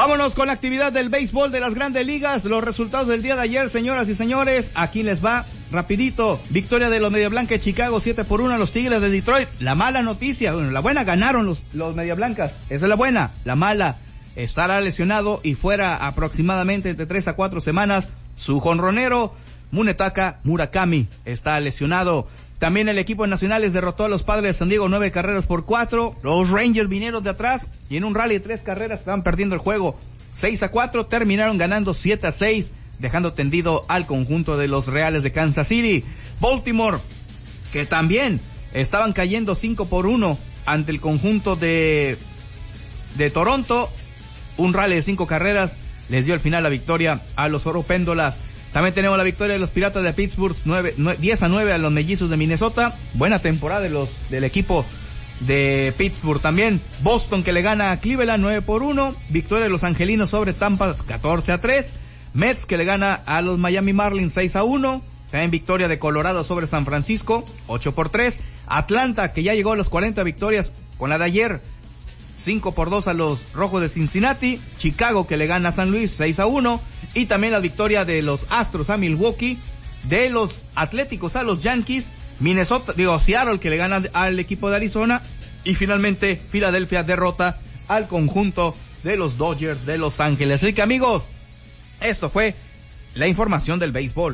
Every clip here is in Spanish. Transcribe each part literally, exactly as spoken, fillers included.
Vámonos con la actividad del béisbol de las Grandes Ligas. Los resultados del día de ayer, señoras y señores. Aquí les va rapidito. Victoria de los Media Blancas de Chicago, siete por uno a los Tigres de Detroit. La mala noticia, bueno, la buena, ganaron los, los Media Blancas. Esa es la buena. La mala, estará lesionado y fuera aproximadamente entre tres a cuatro semanas. Su jonronero, Munetaka Murakami, está lesionado. También el equipo de Nacionales derrotó a los Padres de San Diego nueve carreras por cuatro. Los Rangers vinieron de atrás y en un rally de tres carreras estaban perdiendo el juego seis a cuatro. Terminaron ganando siete a seis, dejando tendido al conjunto de los Reales de Kansas City. Baltimore, que también estaban cayendo cinco por uno ante el conjunto de, de Toronto. Un rally de cinco carreras les dio al final la victoria a los Oropéndolas. También tenemos la victoria de los Piratas de Pittsburgh, diez a nueve a los Mellizos de Minnesota. Buena temporada de los del equipo de Pittsburgh. También Boston, que le gana a Cleveland nueve por uno. Victoria de los Angelinos sobre Tampa catorce a tres. Mets, que le gana a los Miami Marlins seis a uno. También victoria de Colorado sobre San Francisco ocho por tres. Atlanta, que ya llegó a los cuarenta victorias con la de ayer, cinco por dos a los Rojos de Cincinnati. Chicago, que le gana a San Luis seis a uno. Y también la victoria de los Astros a Milwaukee, de los Atléticos a los Yankees, Minnesota, digo, Seattle, que le gana al equipo de Arizona, y finalmente Filadelfia derrota al conjunto de los Dodgers de Los Ángeles. Así que, amigos, esto fue la información del béisbol.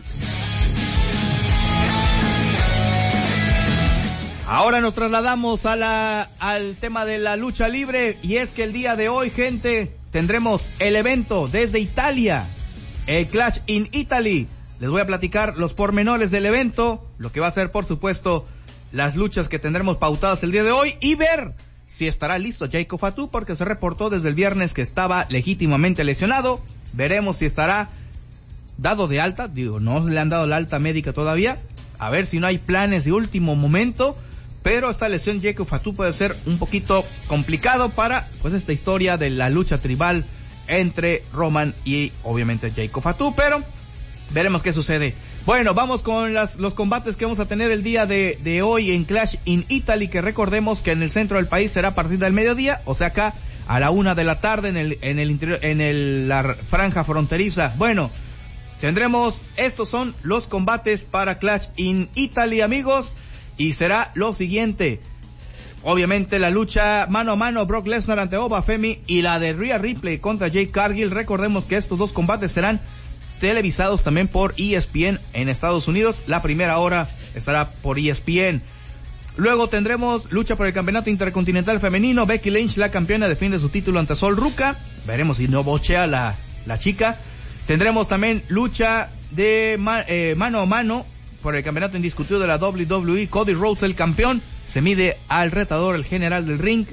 Ahora nos trasladamos a la, al tema de la lucha libre, y es que el día de hoy, gente, tendremos el evento desde Italia, el Clash in Italy. Les voy a platicar los pormenores del evento, lo que va a ser, por supuesto, las luchas que tendremos pautadas el día de hoy, y ver si estará listo Jacob Fatu, porque se reportó desde el viernes que estaba legítimamente lesionado. Veremos si estará dado de alta, digo, no le han dado la alta médica todavía, a ver si no hay planes de último momento. Pero esta lesión Jacob Fatu puede ser un poquito complicado para, pues, esta historia de la lucha tribal entre Roman y obviamente Jacob Fatu, pero veremos qué sucede. Bueno, vamos con las, los combates que vamos a tener el día de, de hoy en Clash in Italy, que recordemos que en el centro del país será a partir del mediodía, o sea, acá a la una de la tarde en el, en el interior, en el, la franja fronteriza. Bueno, tendremos, estos son los combates para Clash in Italy, amigos. Y será lo siguiente: obviamente la lucha mano a mano Brock Lesnar ante Oba Femi, y la de Rhea Ripley contra Jade Cargill. Recordemos que estos dos combates serán televisados también por E S P N en Estados Unidos. La primera hora estará por E S P N. Luego tendremos lucha por el campeonato intercontinental femenino. Becky Lynch, la campeona, defiende su título ante Sol Ruca. Veremos si no bochea la, la chica. Tendremos también lucha de ma, eh, mano a mano por el campeonato indiscutido de la W W E. Cody Rhodes, el campeón, se mide al retador, el general del ring,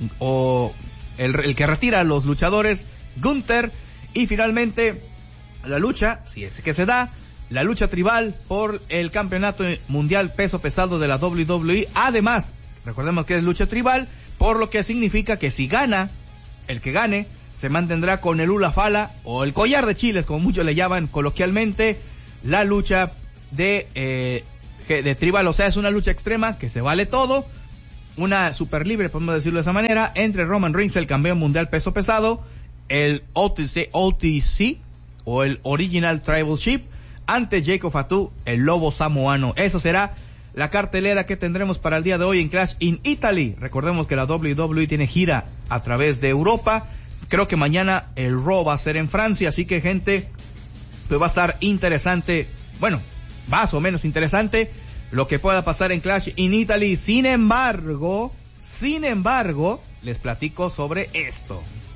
o el, el que retira a los luchadores, Gunther. Y finalmente la lucha, si es que se da, la lucha tribal por el campeonato mundial peso pesado de la W W E. Además, recordemos que es lucha tribal, por lo que significa que si gana, el que gane, se mantendrá con el hula fala, o el collar de chiles, como muchos le llaman coloquialmente, la lucha de eh, de tribal. O sea, es una lucha extrema que se vale todo, una super libre, podemos decirlo de esa manera, entre Roman Reigns, el campeón mundial peso pesado, el O T C, O T C o el Original Tribal Ship, ante Jacob Fatu, el lobo samoano. Esa será la cartelera que tendremos para el día de hoy en Clash in Italy. Recordemos que la W W E tiene gira a través de Europa. Creo que mañana el Raw va a ser en Francia, así que, gente, pues va a estar interesante, bueno, más o menos interesante lo que pueda pasar en Clash in Italy. Sin embargo, sin embargo, les platico sobre esto.